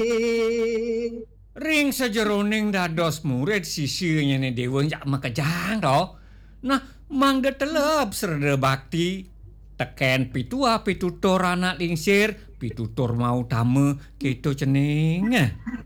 Ring sajeroning dados murid sisi nyene dewa yak makejang to. Nah, mangga telep sreda bakti teken pitutur anak lingsir, pitutur mau dame keto cening.